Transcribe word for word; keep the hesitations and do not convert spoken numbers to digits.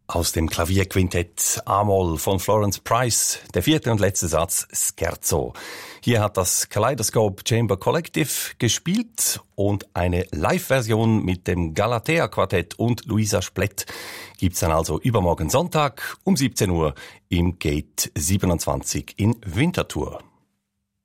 Aus dem Klavierquintett A-Moll von Florence Price, der vierte und letzte Satz Scherzo. Hier hat das Kaleidoscope Chamber Collective gespielt und eine Live-Version mit dem Galatea Quartett und Luisa Splett gibt's dann also übermorgen Sonntag um siebzehn Uhr im Gate siebenundzwanzig in Winterthur.